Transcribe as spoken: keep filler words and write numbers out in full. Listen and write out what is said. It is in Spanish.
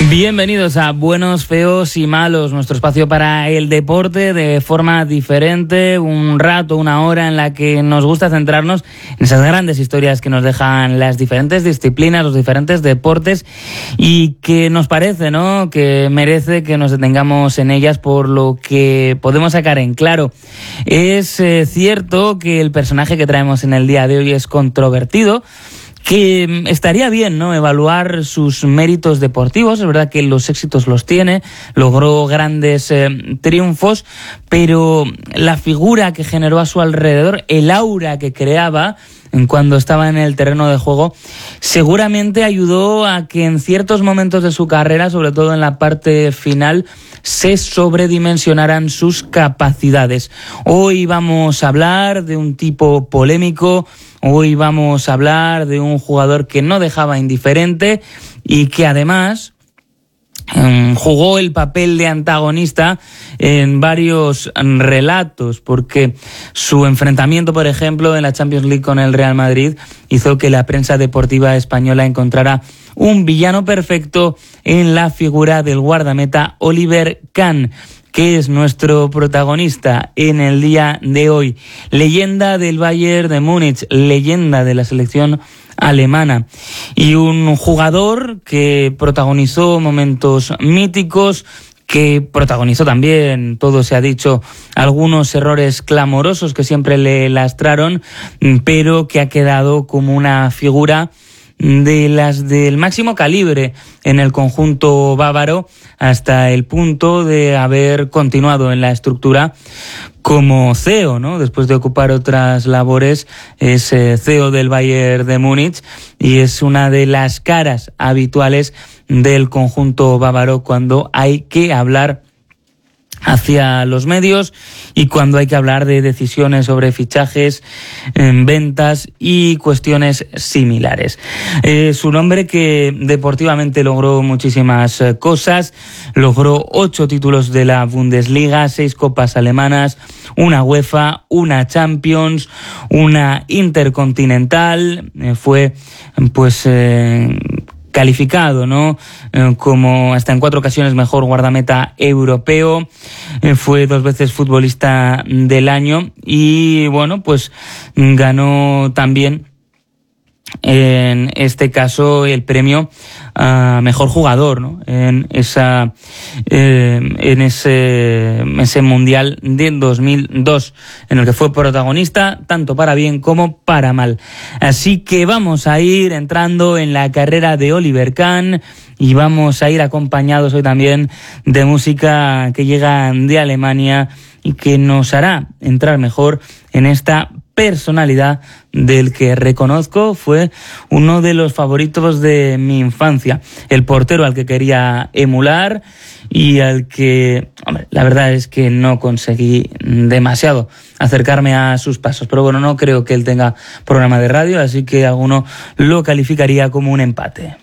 Bienvenidos a Buenos, Feos y Malos, nuestro espacio para el deporte de forma diferente, un rato, una hora en la que nos gusta centrarnos en esas grandes historias que nos dejan las diferentes disciplinas, los diferentes deportes y que nos parece, ¿no?, que merece que nos detengamos en ellas por lo que podemos sacar en claro. Es eh, cierto que el personaje que traemos en el día de hoy es controvertido, que estaría bien, ¿no?, evaluar sus méritos deportivos. Es verdad que los éxitos los tiene, logró grandes eh, triunfos, pero la figura que generó a su alrededor, el aura que creaba cuando estaba en el terreno de juego, seguramente ayudó a que en ciertos momentos de su carrera, sobre todo en la parte final, se sobredimensionaran sus capacidades. Hoy vamos a hablar de un tipo polémico, hoy vamos a hablar de un jugador que no dejaba indiferente y que además Um, jugó el papel de antagonista en varios relatos, porque su enfrentamiento, por ejemplo, en la Champions League con el Real Madrid hizo que la prensa deportiva española encontrara un villano perfecto en la figura del guardameta Oliver Kahn, que es nuestro protagonista en el día de hoy. Leyenda del Bayern de Múnich, leyenda de la selección alemana y un jugador que protagonizó momentos míticos, que protagonizó también, todo se ha dicho, algunos errores clamorosos que siempre le lastraron, pero que ha quedado como una figura de las del máximo calibre en el conjunto bávaro, hasta el punto de haber continuado en la estructura como C E O, ¿no? Después de ocupar otras labores, es eh, C E O del Bayern de Múnich y es una de las caras habituales del conjunto bávaro cuando hay que hablar hacia los medios y cuando hay que hablar de decisiones sobre fichajes, en ventas y cuestiones similares. Es un hombre que deportivamente logró muchísimas cosas, logró ocho títulos de la Bundesliga, seis copas alemanas, una UEFA, una Champions, una Intercontinental, eh, fue pues eh, calificado, ¿no?, eh, como hasta en cuatro ocasiones mejor guardameta europeo, eh, fue dos veces futbolista del año y bueno, pues ganó también en este caso el premio a mejor jugador, ¿no?, en esa eh, en ese ese mundial de dos mil dos, en el que fue protagonista tanto para bien como para mal. Así que vamos a ir entrando en la carrera de Oliver Kahn y vamos a ir acompañados hoy también de música que llega de Alemania y que nos hará entrar mejor en esta personalidad del que reconozco fue uno de los favoritos de mi infancia, el portero al que quería emular y al que, hombre, la verdad es que no conseguí demasiado acercarme a sus pasos, pero bueno, no creo que él tenga programa de radio, así que alguno lo calificaría como un empate.